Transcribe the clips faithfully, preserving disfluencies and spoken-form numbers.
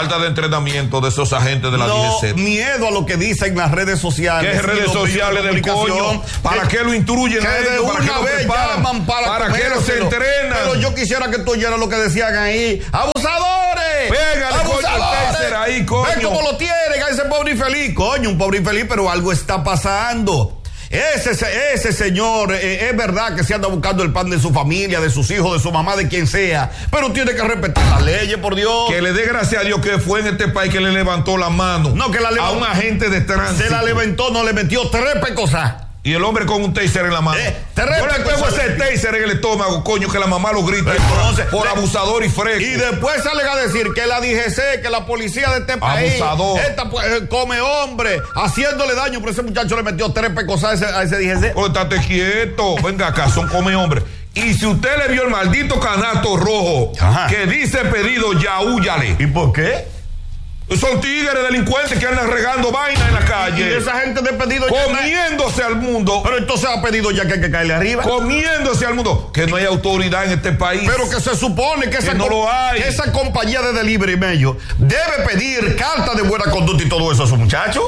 Falta de entrenamiento de esos agentes de la no, D G C. Miedo a lo que dicen las redes sociales. ¿Qué redes sociales del coño? ¿Para qué lo instruyen que a ellos? de ¿Para una qué lo vez preparan? llaman para ¿Para qué los entrenan? Pero yo quisiera que tú oyeras lo que decían ahí. ¡Abusadores! Pégale, ¡Abusadores! coño, el taser ahí, coño. Ve cómo lo tienen a ese pobre infeliz. Coño, un pobre infeliz, pero algo está pasando. Ese, ese señor, eh, es verdad que se anda buscando el pan de su familia, de sus hijos, de su mamá, de quien sea, pero tiene que respetar las leyes, por Dios. Que le dé gracias a Dios que fue en este país que le levantó la mano. No, que la levantó. A un agente de tránsito. Se la levantó, no le metió tres pecosas. Y el hombre con un taser en la mano. Eh, Yo le pego ese taser en el estómago, coño, que la mamá lo grita Entonces, por, por abusador y fresco. Y después salen a decir que la D G C, que la policía de este país, abusador, esta, pues, come hombre, haciéndole daño, pero ese muchacho le metió tres pecosas a ese, a ese D G C. Oh, estate quieto, venga acá, son come hombre. Y si usted le vio el maldito canasto rojo, ajá, que dice pedido ya, húyale. ¿Y por qué? Son tigres delincuentes que andan regando vaina en la calle. Y esa gente de pedido ya comiéndose al mundo. Pero entonces ha pedido ya que hay que caerle arriba. Comiéndose al mundo. Que no hay autoridad en este país. Pero que se supone que, que esa, no lo hay. Que esa compañía de delivery medio debe pedir carta de buena conducta y todo eso a sus muchachos.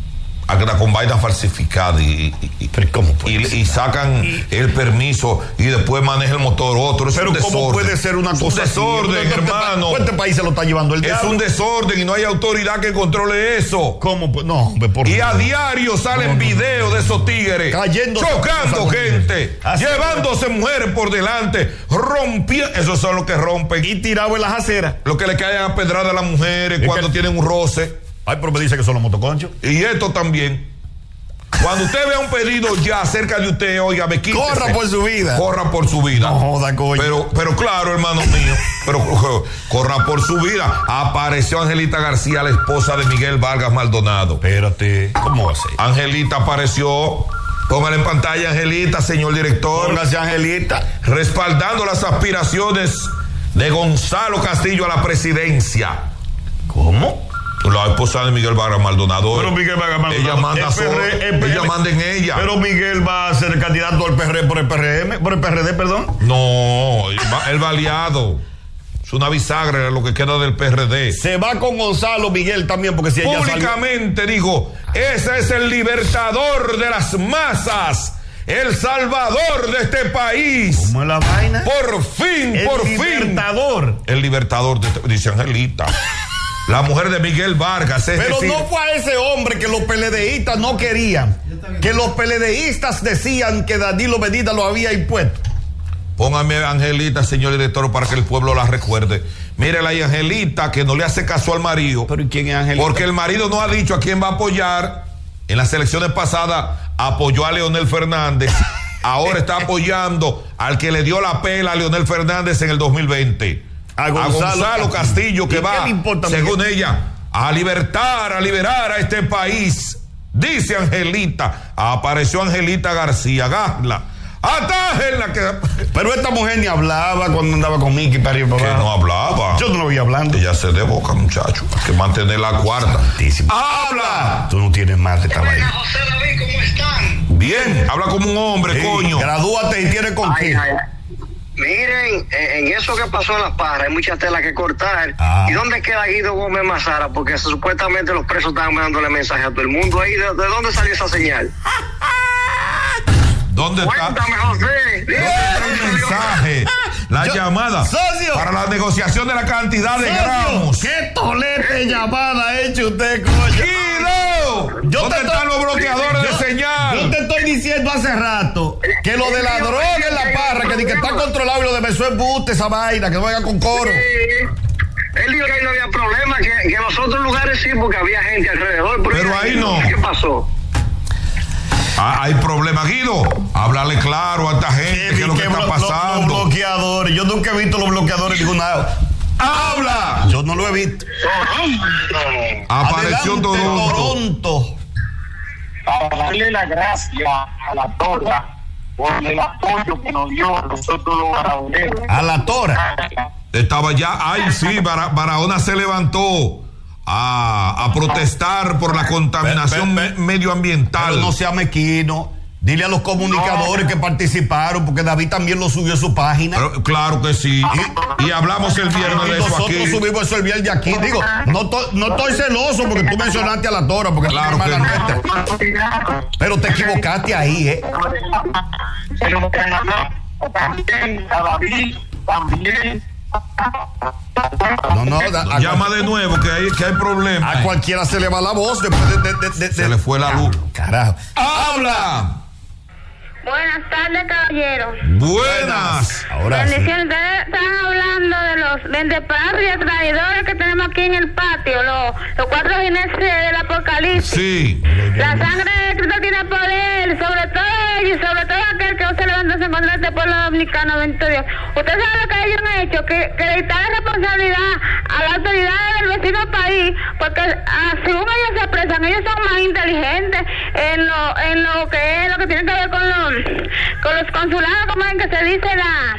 A que la con vaina falsificada y, y, y, ¿cómo y, y sacan y, el permiso y después maneja el motor otro. Es pero un desorden. ¿cómo puede ser una cosa un desorden, así? hermano? Este país se lo está llevando el diablo. Es un desorden y no hay autoridad que controle eso. ¿Cómo? No, por y a diario salen no, no, videos de esos tigres cayendo, chocando gente, llevándose mujeres por delante, rompiendo. Esos son los que rompen y tirados en las aceras. Los que le caen a pedrada a las mujeres cuando que... tienen un roce. Ay, pero me dice que son los motoconchos. Y esto también. Cuando usted vea un pedido ya cerca de usted, oiga, me quítese. Corra por su vida. Corra por su vida. No joda, coño. Pero, pero claro, hermano mío, pero corra por su vida. Apareció Angelita García, la esposa de Miguel Vargas Maldonado. Espérate, ¿cómo va a ser? Angelita apareció. Póngale en pantalla, Angelita, señor director. Póngase, Angelita. Respaldando las aspiraciones de Gonzalo Castillo a la presidencia. ¿Cómo? La esposa de Miguel Vargas Maldonado. Pero Miguel Vargas Maldonado. Ella manda sola. Ella manda en ella. Pero Miguel va a ser candidato al P R por el P R M, por el P R D, perdón. No, él va aliado. Es una bisagra lo que queda del P R D. Se va con Gonzalo Miguel también, porque si ella públicamente salió... digo, ese es el libertador de las masas. El salvador de este país. ¿Cómo es la vaina? Por fin, el por libertador. fin. El libertador. El libertador, de este, dice Angelita. La mujer de Miguel Vargas. Es Pero decir, no fue a ese hombre que los PLDistas no querían. Que los PLDistas decían que Danilo Medina lo había impuesto. Póngame a Angelita, señor director, para que el pueblo la recuerde. Mírela ahí, Angelita, que no le hace caso al marido. ¿Pero quién es Angelita? Porque el marido no ha dicho a quién va a apoyar. En las elecciones pasadas apoyó a Leonel Fernández. Ahora está apoyando al que le dio la pela a Leonel Fernández en el dos mil veinte. A Gonzalo, a Gonzalo Castillo, que va, según ella, a libertar, a liberar a este país. Dice Angelita. Apareció Angelita García. Gazla. Atájenla que... Pero esta mujer ni hablaba cuando andaba con Mickey para arriba para abajo. Que no hablaba. Yo no lo vi hablando. Ella se de boca, muchacho. Hay que mantener la cuarta. Santísimo. ¡Habla! Tú no tienes más de tamaño. José David, ¿cómo están? Bien, habla como un hombre, sí, coño. Gradúate y tienes con qué. Miren, en eso que pasó en La Parra hay mucha tela que cortar. Ah. ¿Y dónde queda Guido Gómez Mazara? Porque supuestamente los presos estaban mandándole mensaje a todo el mundo ahí. ¿De, de dónde salió esa señal? ¿Dónde Cuéntame, está? José. El mensaje, la Yo, llamada socio, para la negociación de la cantidad de socio, gramos. ¿Qué tolete llamada ha hecho usted, coño? ¡Guido! Yo ¿Dónde te están los bloqueadores yo, de señal? Yo te estoy diciendo hace rato que lo de la droga en La Parra, que, que está controlado y lo de Beso es buste, esa vaina, que no venga con coro. Sí. Él dijo que ahí no había problema, que, que en los otros lugares sí, porque había gente alrededor. Pero, pero ahí no. ¿Qué pasó? Ah, hay problema, Guido. Háblale claro a esta gente sí, qué es lo que, que está pasando. Los, los bloqueadores, yo nunca he visto los bloqueadores ninguna. ¡Habla! Yo no lo he visto. Toronto. Apareció Toronto. Toronto. Para darle la gracia a la Tora por el apoyo que nos dio a nosotros los barahoneros. A la Tora. Estaba ya, ay sí, Bar- Barahona se levantó a, a protestar por la contaminación pe, pe, pe, medioambiental. Pero no sea mequino. Dile a los comunicadores que participaron, porque David también lo subió a su página. Pero, claro que sí. Y, y hablamos el viernes y de eso nosotros aquí. subimos eso el viernes de aquí. Digo, no, to, no estoy celoso porque tú mencionaste a la Tora, porque claro es que hermana nuestra. Pero te equivocaste ahí, ¿eh? También, a David, también. No, no, a, a llama de nuevo que hay, que hay problemas. A cualquiera se le va la voz después de. de, de, de se de, le fue la luz. Carajo. ¡Habla! Buenas tardes, caballero. Buenas. Ahora sí. Bendiciones. Ustedes están hablando de los vendepatrias traidores que tenemos aquí en el patio, los, los cuatro jinetes del apocalipsis. Sí. La sangre de Cristo tiene poder sobre todo ellos y sobre todo aquel que se levanta en contra de este pueblo dominicano, bendito Dios. Usted sabe lo que ellos han hecho, que, que dictar la responsabilidad a las autoridades del vecino país, porque ah, según ellos se expresan, ellos son más inteligentes en lo, en lo que es lo que tiene que ver con los con los consulados, como es que se dice la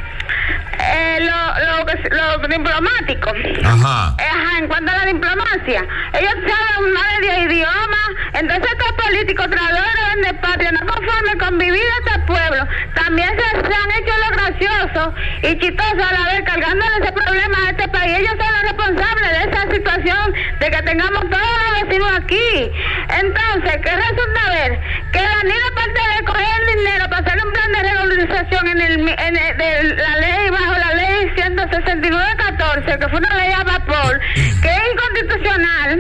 eh, lo, lo, lo diplomático. Ajá. Ajá, en cuanto a la diplomacia, ellos saben más de diez idiomas. Entonces estos políticos traidores de patria, no conforme con vivir este pueblo, también se, se han hecho lo gracioso y chistoso a la vez, cargándole ese problema a este país. Ellos son los responsables de esa situación, de que tengamos todos los vecinos aquí. Entonces, ¿qué resulta ver? Que Danilo, aparte de coger el dinero para hacer un plan de regularización en, el, en el, de la ley, bajo la ley ciento sesenta y nueve catorce, que fue una ley a vapor, que es inconstitucional,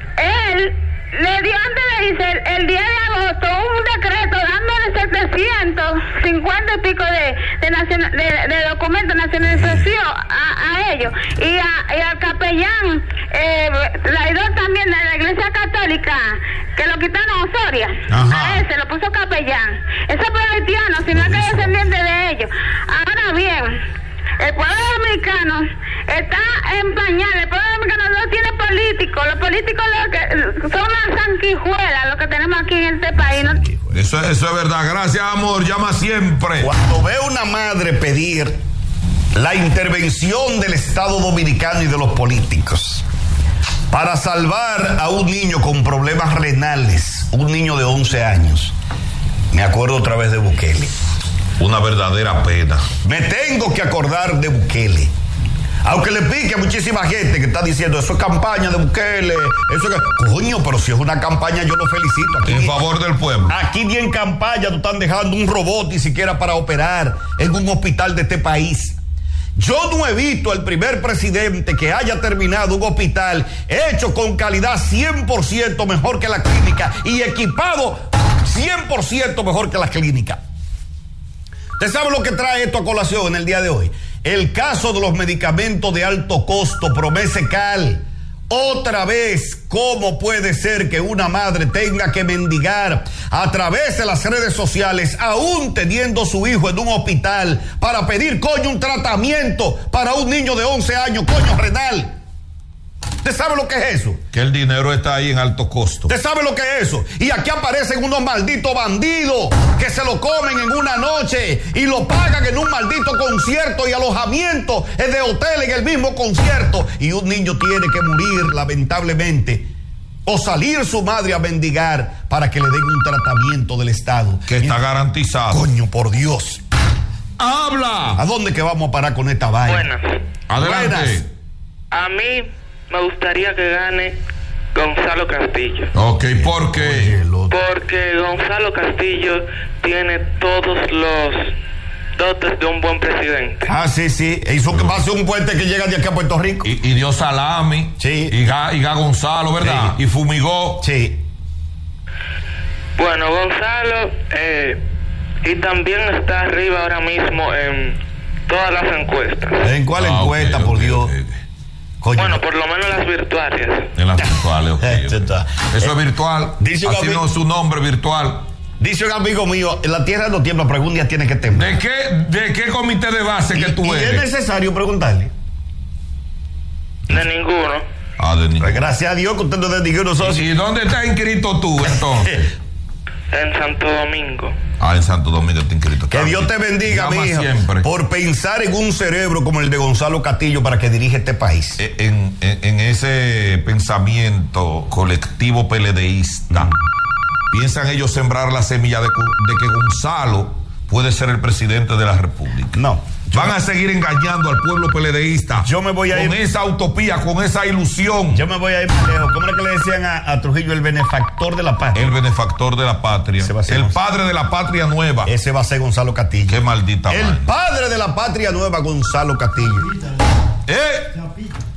él le dio antes de irse el día de agosto un decreto dándole setecientos cincuenta y pico de de, nacion, de, de documentos de nacionalización a, a ellos y, a, y al capellán eh, traidor también de la Iglesia Católica que lo quitaron Osoria. Ajá. A ese lo puso capellán. Ese fue haitiano, sino que es descendiente de ellos. Ahora bien, el pueblo dominicano está en pañales. El pueblo dominicano no tiene políticos. Los políticos lo que, son una sanguijuela lo que tenemos aquí en este país, ¿no? Eso, eso es verdad. Gracias, amor. Llama siempre. Cuando ve una madre pedir la intervención del Estado Dominicano y de los políticos para salvar a un niño con problemas renales, un niño de once años, me acuerdo otra vez de Bukele. Una verdadera pena. Me tengo que acordar de Bukele. Aunque le pique a muchísima gente que está diciendo eso es campaña de Bukele, eso es... Coño, pero si es una campaña yo lo felicito. Aquí en favor del pueblo. Aquí ni en campaña tú están dejando un robot ni siquiera para operar en un hospital de este país. Yo no he visto al primer presidente que haya terminado un hospital hecho con calidad cien por ciento mejor que la clínica y equipado cien por ciento mejor que la clínica. ¿Usted sabe lo que trae esto a colación en el día de hoy? El caso de los medicamentos de alto costo, Promesecal. Otra vez, ¿cómo puede ser que una madre tenga que mendigar a través de las redes sociales, aún teniendo su hijo en un hospital, para pedir, coño, un tratamiento para un niño de once años, coño, renal? ¿Usted sabe lo que es eso? Que el dinero está ahí en alto costo. ¿Usted sabe lo que es eso? Y aquí aparecen unos malditos bandidos que se lo comen en una noche y lo pagan en un maldito concierto y alojamiento de hotel en el mismo concierto. Y un niño tiene que morir, lamentablemente, o salir su madre a mendigar para que le den un tratamiento del Estado. Que está garantizado. Coño, por Dios. ¡Habla! ¿A dónde que vamos a parar con esta vaina? Buenas. Adelante. Buenas. A mí me gustaría que gane Gonzalo Castillo. Ok, ¿por qué? Porque Gonzalo Castillo tiene todos los dotes de un buen presidente. Ah, sí, sí. Hizo que pase un puente que llega de aquí a Puerto Rico. Y, y dio salami. Sí. Y Ga, y Ga Gonzalo, ¿verdad? Sí. Y fumigó. Sí. Bueno, Gonzalo, eh, y también está arriba ahora mismo en todas las encuestas. ¿En cuál Ah, encuesta, okay, por okay, Dios? okay. Coño. Bueno, por lo menos las virtuales. En las virtuales, ok. Esto está. Eso es virtual. Dice un Así amigo- no es su nombre virtual. Dice un amigo mío, la tierra no tiembla, pero algún día tiene que temblar. ¿De qué, de qué comité de base que tú y, y es eres? necesario preguntarle. De ninguno. Ah, de Pues ningún. gracias a Dios que usted no es ninguno socio. ¿Y dónde estás inscrito tú entonces? En Santo Domingo. Ah, en Santo Domingo está inscrito. Que Dios te bendiga, Llama mi hijo, siempre. por pensar en un cerebro como el de Gonzalo Castillo para que dirige este país. En, en, en ese pensamiento colectivo peledeísta piensan ellos sembrar la semilla de, de que Gonzalo puede ser el presidente de la República. No. Van a seguir engañando al pueblo peledeísta. Yo me voy a con ir. esa utopía, con esa ilusión. Yo me voy a ir más lejos. ¿Cómo era que le decían a, a Trujillo el benefactor de la patria? El benefactor de la patria. Ese va a ser El Gonzalo. padre de la patria nueva. Ese va a ser Gonzalo Castillo. Qué maldita El madre. padre de la patria nueva, Gonzalo Castillo. ¿Eh?